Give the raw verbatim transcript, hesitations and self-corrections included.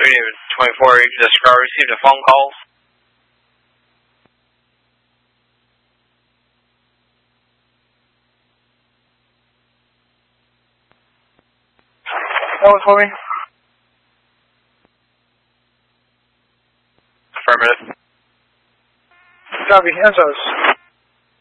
twenty-four, the Scar received a phone call. That was for me. Affirmative. Copy, Enzo's.